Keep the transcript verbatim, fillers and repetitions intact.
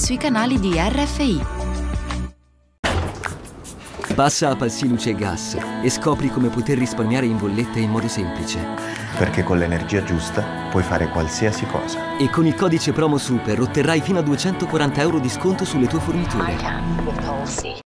sui canali di R F I. Passa a Palsi Luce e Gas e scopri come poter risparmiare in bolletta in modo semplice. Perché con l'energia giusta puoi fare qualsiasi cosa. E con il codice promo SUPER otterrai fino a duecentoquaranta euro di sconto sulle tue forniture.